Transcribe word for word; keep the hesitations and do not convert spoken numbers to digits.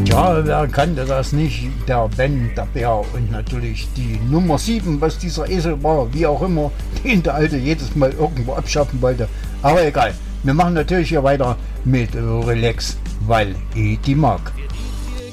Ja, wer kannte das nicht? Der Ben, der Bär und natürlich die Nummer sieben, was dieser Esel war, wie auch immer, den der Alte jedes Mal irgendwo abschaffen wollte. Aber egal, wir machen natürlich hier weiter mit Relax, weil ich die mag.